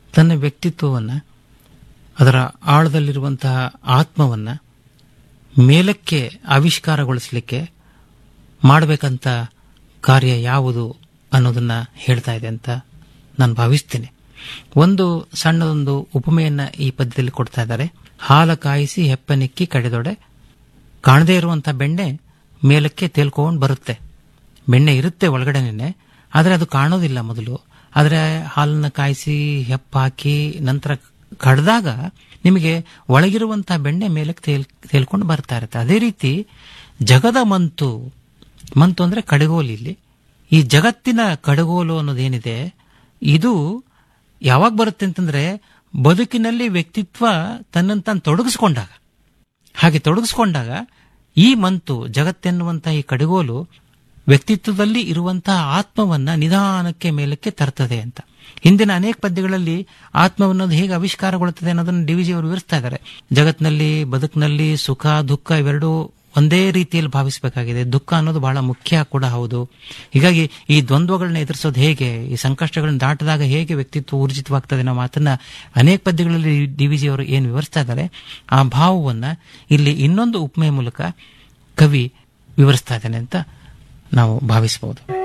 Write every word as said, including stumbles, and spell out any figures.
ತನ್ನ ವ್ಯಕ್ತಿತ್ವವನ್ನು, ಅದರ ಆಳದಲ್ಲಿರುವಂತಹ ಆತ್ಮವನ್ನು ಮೇಲಕ್ಕೆ ಆವಿಷ್ಕಾರಗೊಳಿಸಲಿಕ್ಕೆ ಮಾಡಬೇಕಂತ ಕಾರ್ಯ ಯಾವುದು ಅನ್ನೋದನ್ನ ಹೇಳ್ತಾ ಇದೆ ಅಂತ ನಾನು ಭಾವಿಸ್ತೇನೆ. ಒಂದು ಸಣ್ಣದೊಂದು ಉಪಮೆಯನ್ನ ಈ ಪದ್ಯದಲ್ಲಿ ಕೊಡ್ತಾ ಇದ್ದಾರೆ. ಹಾಲ ಕಾಯಿಸಿ ಹೆಪ್ಪನಿಕ್ಕಿ ಕಡೆದೊಡೆ, ಕಾಣದೇ ಇರುವಂತಹ ಬೆಣ್ಣೆ ಮೇಲಕ್ಕೆ ತೇಲ್ಕೊಂಡು ಬರುತ್ತೆ. ಬೆಣ್ಣೆ ಇರುತ್ತೆ ಒಳಗಡೆನೆ, ಆದರೆ ಅದು ಕಾಣೋದಿಲ್ಲ ಮೊದಲು. ಆದರೆ ಹಾಲನ್ನ ಕಾಯಿಸಿ ಹೆಪ್ಪ ಹಾಕಿ ನಂತರ ಕಡ್ದಾಗ ನಿಮಗೆ ಒಳಗಿರುವಂತಹ ಬೆಣ್ಣೆ ಮೇಲಕ್ಕೆ ತೇಲ್ ತೇಲ್ಕೊಂಡು ಬರ್ತಾ ಇರುತ್ತೆ. ಅದೇ ರೀತಿ ಜಗದ ಮಂತು, ಮಂತು ಅಂದ್ರೆ ಕಡೆಗೋಲು. ಇಲ್ಲಿ ಈ ಜಗತ್ತಿನ ಕಡೆಗೋಲು ಅನ್ನೋದೇನಿದೆ, ಇದು ಯಾವಾಗ ಬರುತ್ತೆ ಅಂತಂದ್ರೆ ಬದುಕಿನಲ್ಲಿ ವ್ಯಕ್ತಿತ್ವ ತನ್ನನ್ನು ತಾನು ತೊಡಗಿಸ್ಕೊಂಡಾಗ. ಹಾಗೆ ತೊಡಗಿಸ್ಕೊಂಡಾಗ ಈ ಮಂತು, ಜಗತ್ತೆನ್ನುವಂತಹ ಈ ಕಡೆಗೋಲು ವ್ಯಕ್ತಿತ್ವದಲ್ಲಿ ಇರುವಂತಹ ಆತ್ಮವನ್ನ ನಿಧಾನಕ್ಕೆ ಮೇಲಕ್ಕೆ ತರ್ತದೆ ಅಂತ. ಹಿಂದಿನ ಅನೇಕ ಪದ್ಯಗಳಲ್ಲಿ ಆತ್ಮವನ್ನೋದು ಹೇಗೆ ಆವಿಷ್ಕಾರಗೊಳ್ಳುತ್ತದೆ ಅನ್ನೋದನ್ನು ಡಿ ವಿ ಜಿ ಅವರು ವಿವರಿಸ್ತಾ ಇದ್ದಾರೆ. ಜಗತ್ತಿನಲ್ಲಿ, ಬದುಕಿನಲ್ಲಿ ಸುಖ ದುಃಖ ಇವೆರಡೂ ಒಂದೇ ರೀತಿಯಲ್ಲಿ ಭಾವಿಸಬೇಕಾಗಿದೆ. ದುಃಖ ಅನ್ನೋದು ಬಹಳ ಮುಖ್ಯ ಕೂಡ ಹೌದು. ಹೀಗಾಗಿ ಈ ದ್ವಂದ್ವಗಳನ್ನ ಎದುರಿಸೋದು ಹೇಗೆ, ಈ ಸಂಕಷ್ಟಗಳನ್ನ ದಾಟಿದಾಗ ಹೇಗೆ ವ್ಯಕ್ತಿತ್ವ ಊರ್ಜಿತವಾಗ್ತದೆ ಅನ್ನೋ ಮಾತನ್ನ ಅನೇಕ ಪದ್ಯಗಳಲ್ಲಿ ಡಿ ವಿ ಜಿ ಅವರು ಏನು ವಿವರಿಸ್ತಾ ಇದ್ದಾರೆ, ಆ ಭಾವವನ್ನ ಇಲ್ಲಿ ಇನ್ನೊಂದು ಉಪಮೆಯ ಮೂಲಕ ಕವಿ ವಿವರಿಸ್ತಾ ಇದ್ದಾನೆ ಅಂತ ನಾವು ಭಾವಿಸಬಹುದು.